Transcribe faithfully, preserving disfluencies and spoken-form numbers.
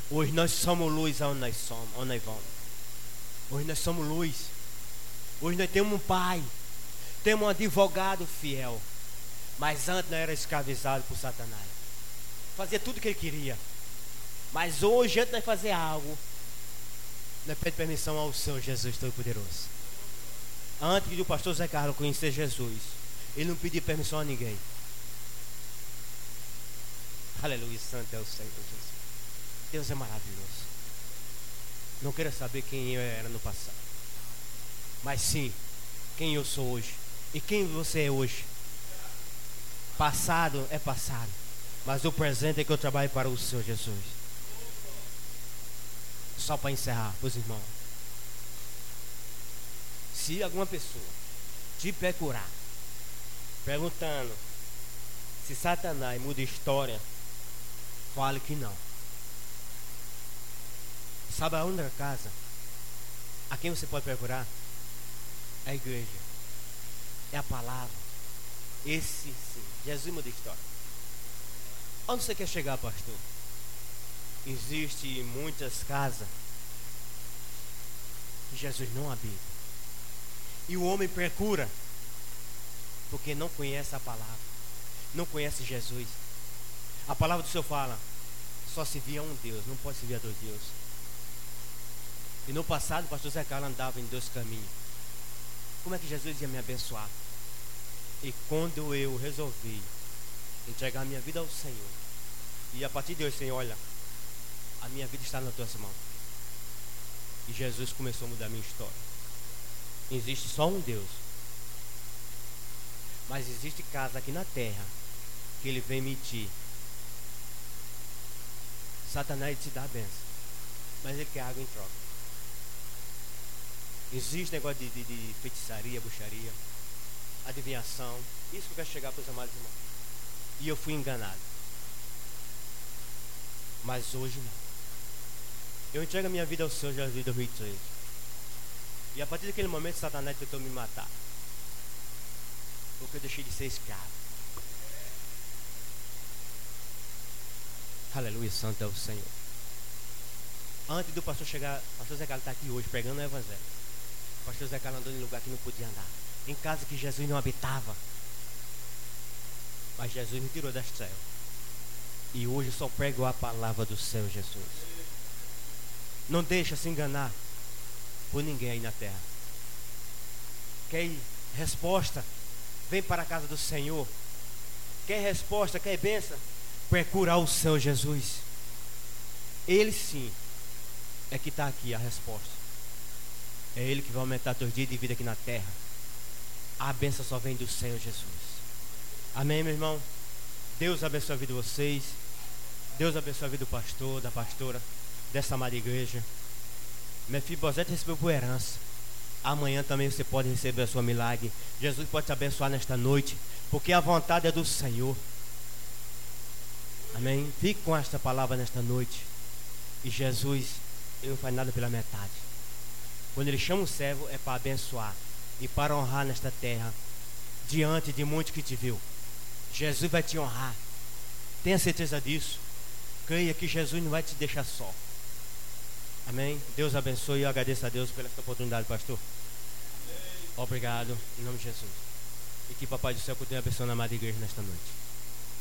Hoje nós somos luz aonde nós somos, onde nós vamos. Hoje nós somos luz. Hoje nós temos um pai, temos um advogado fiel. Mas antes nós era escravizado por Satanás. Fazia tudo o que ele queria. Mas hoje, antes de nós fazer algo, nós pedimos permissão ao Senhor Jesus Todo-Poderoso. Antes do pastor Zé Carlos conhecer Jesus, ele não pediu permissão a ninguém. Aleluia, santo é o Senhor Jesus. Deus é maravilhoso. Não quero saber quem eu era no passado, mas sim quem eu sou hoje. E quem você é hoje. Passado é passado, mas o presente é que eu trabalho para o Senhor Jesus. Só para encerrar, meus irmãos, se alguma pessoa te procurar perguntando se Satanás muda história, fale que não. Sabe a única casa a quem você pode procurar? É a igreja, é a palavra. Esse sim, Jesus muda história. Onde você quer chegar, pastor? Existem muitas casas que Jesus não habita. E o homem procura porque não conhece a palavra, não conhece Jesus. A palavra do Senhor fala: só se via um Deus, não pode se via dois deuses. E no passado o pastor Zé Carlos andava em dois caminhos. Como é que Jesus ia me abençoar? E quando eu resolvi entregar a minha vida ao Senhor, e a partir de hoje, Senhor, olha, a minha vida está nas tuas mãos. E Jesus começou a mudar a minha história. Existe só um Deus, mas existe casa aqui na terra que ele vem mentir. Satanás te dá a benção, mas ele quer água em troca. Existe negócio de, de, de feitiçaria, bruxaria, adivinhação. Isso que eu quero chegar para os amados irmãos. E eu fui enganado. Mas hoje não. Eu entrego a minha vida ao Senhor Jesus em dois mil e treze. E a partir daquele momento Satanás tentou me matar, porque eu deixei de ser escravo. Aleluia, santo é o Senhor. Antes do pastor chegar, o pastor Zé Carlos está aqui hoje pregando o evangelho. O pastor Zé Carlos andou em lugar que não podia andar, em casa que Jesus não habitava. Mas Jesus me tirou das trevas. E hoje eu só prego a palavra do Senhor Jesus. Não deixa se enganar por ninguém aí na terra. Quer resposta? Vem para a casa do Senhor. Quer resposta? Quer bênção? Procura o Senhor Jesus. Ele sim é que está aqui a resposta. É Ele que vai aumentar teus dias de vida aqui na terra. A bênção só vem do Senhor Jesus. Amém, meu irmão? Deus abençoe a vida de vocês. Deus abençoe a vida do pastor, da pastora, dessa amada igreja. Mefibosete recebeu por herança. Amanhã também você pode receber a sua milagre. Jesus pode te abençoar nesta noite, porque a vontade é do Senhor. Amém? Fique com esta palavra nesta noite. E Jesus, Ele não faz nada pela metade. Quando Ele chama o servo, é para abençoar e para honrar nesta terra, diante de muitos que te viu. Jesus vai te honrar. Tenha certeza disso. Creia que Jesus não vai te deixar só. Amém? Deus abençoe e eu agradeço a Deus pela essa oportunidade, pastor. Amém. Obrigado, em nome de Jesus. E que Papai do Céu continue abençoando a amada igreja nesta noite.